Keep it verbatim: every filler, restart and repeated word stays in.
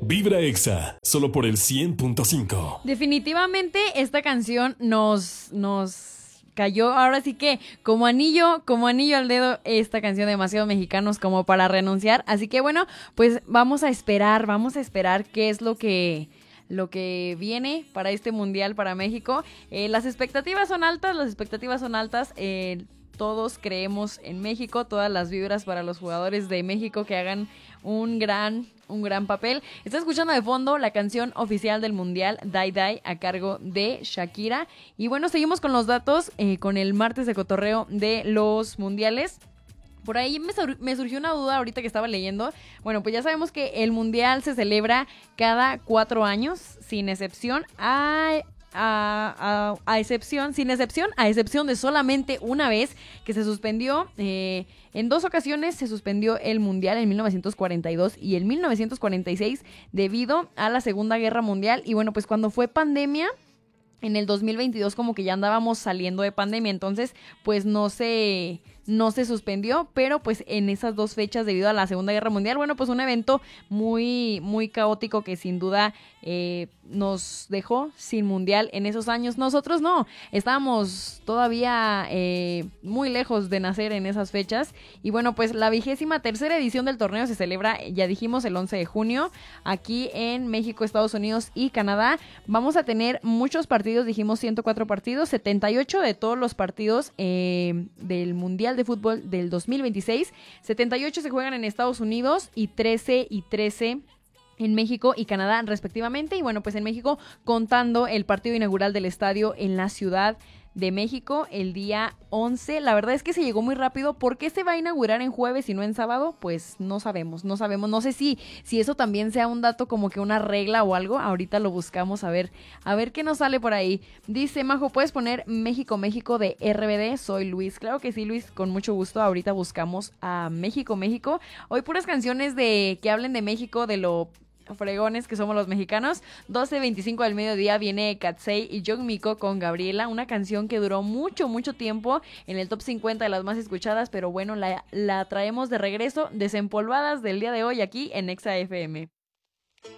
Vibra Exa, solo por el cien punto cinco. Definitivamente esta canción nos, nos cayó, ahora sí que como anillo, como anillo al dedo, esta canción Demasiado Mexicanos como para renunciar. Así que bueno, pues vamos a esperar, vamos a esperar qué es lo que... lo que viene para este mundial para México. Eh, las expectativas son altas, las expectativas son altas. Eh, todos creemos en México, todas las vibras para los jugadores de México que hagan un gran, un gran papel. Está escuchando de fondo la canción oficial del mundial, Die Die, a cargo de Shakira. Y bueno, seguimos con los datos, eh, con el martes de cotorreo de los mundiales. Por ahí me, sur- me surgió una duda ahorita que estaba leyendo. Bueno, pues ya sabemos que el mundial se celebra cada cuatro años, sin excepción, a, a, a, a excepción, sin excepción, a excepción de solamente una vez que se suspendió. Eh, en dos ocasiones se suspendió el mundial, en mil novecientos cuarenta y dos y en mil novecientos cuarenta y seis, debido a la Segunda Guerra Mundial. Y bueno, pues cuando fue pandemia, en el dos mil veintidós como que ya andábamos saliendo de pandemia, entonces pues no se, no se suspendió, pero pues en esas dos fechas debido a la Segunda Guerra Mundial, bueno, pues un evento muy, muy caótico que sin duda eh, nos dejó sin mundial en esos años. Nosotros no, estábamos todavía eh, muy lejos de nacer en esas fechas. Y bueno, pues la vigésima tercera edición del torneo se celebra, ya dijimos, el once de junio, aquí en México, Estados Unidos y Canadá. Vamos a tener muchos partidos, dijimos ciento cuatro partidos, setenta y ocho de todos los partidos eh, del Mundial de Fútbol del dos mil veintiséis. setenta y ocho se juegan en Estados Unidos y trece y trece en México y Canadá respectivamente. Y bueno, pues en México contando el partido inaugural del estadio en la Ciudad de México el día once. La verdad es que se llegó muy rápido. ¿Por qué se va a inaugurar en jueves y no en sábado? Pues no sabemos, no sabemos. No sé si, si eso también sea un dato como que una regla o algo. Ahorita lo buscamos a ver, a ver qué nos sale por ahí. Dice Majo, ¿puedes poner México, México de R B D? Soy Luis. Claro que sí, Luis, con mucho gusto. Ahorita buscamos a México, México. Hoy puras canciones de que hablen de México, de lo fregones que somos los mexicanos. Doce veinticinco del mediodía viene Katsei y Young Miko con Gabriela, una canción que duró mucho, mucho tiempo en el top cincuenta de las más escuchadas, pero bueno, la, la traemos de regreso, desempolvadas del día de hoy aquí en Exa F M.